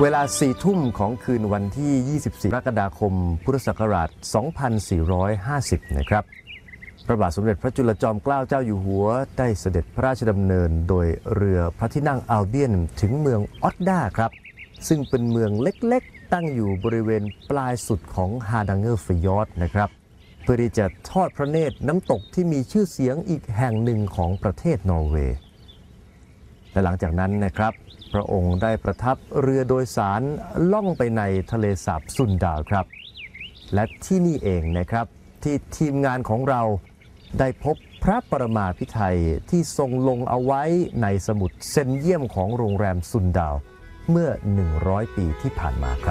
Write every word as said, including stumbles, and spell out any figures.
เวลาสี่ทุ่มของคืนวันที่ ยี่สิบสี่ กรกฎาคม พุทธศักราช สองพันสี่ร้อยห้าสิบ นะครับพระบาทสมเด็จพระจุลจอมเกล้าเจ้าอยู่หัวได้เสด็จพระราชดำเนินโดยเรือพระที่นั่งอัลเบียนถึงเมืองออตดาครับซึ่งเป็นเมืองเล็กๆตั้งอยู่บริเวณปลายสุดของฮาดังเกอร์ฟยอร์ดนะครับเพื่อที่จะทอดพระเนตรน้ำตกที่มีชื่อเสียงอีกแห่งหนึ่งของประเทศนอร์เวย์และหลังจากนั้นนะครับพระองค์ได้ประทับเรือโดยสารล่องไปในทะเลสาบซุนดาลครับและที่นี่เองนะครับที่ทีมงานของเราได้พบพระปรมาภิไธยที่ทรงลงเอาไว้ในสมุดเซ็นเยี่ยมของโรงแรมซุนดาลเมื่อหนึ่งร้อยปีที่ผ่านมาครับ